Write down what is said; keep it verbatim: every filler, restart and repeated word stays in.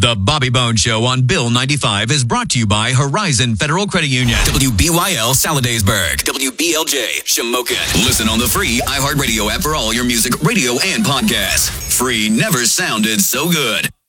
The Bobby Bones Show on Bill ninety-five is brought to you by Horizon Federal Credit Union. W B Y L Saladaysburg. W B L J Shamokin. Listen on the free iHeartRadio app for all your music, radio, and podcasts. Free never sounded so good.